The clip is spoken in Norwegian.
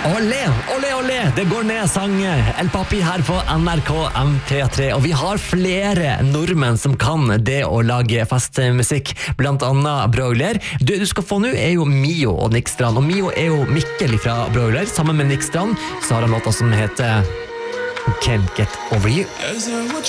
Olé, olé, olé, det går ned sang El Papi her på NRK MP3, og vi har flere nordmenn som kan det å lage festmusikk, blant annet Broiler. Du skal få nå jo Mio og Nick Strand, og Mio jo Mikkel fra Broiler, sammen med Nick Strand, så har han låta som heter Can't Get Over You.